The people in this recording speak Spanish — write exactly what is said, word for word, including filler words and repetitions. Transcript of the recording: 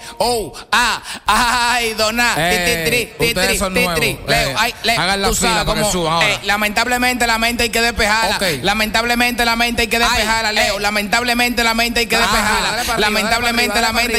oh, ah, ay, dona, Eh, ustedes son nuevos. Leo, Eh, ay, Leo, hagan la tú fila sabes para que cómo, suban ahora. eh, lamentablemente la mente hay que despejarla. Ok. Lamentablemente la mente hay que despejarla, Ay, Leo. eh. Lamentablemente la mente hay que Ah, despejarla. dale para arriba, Lamentablemente dale para la arriba, mente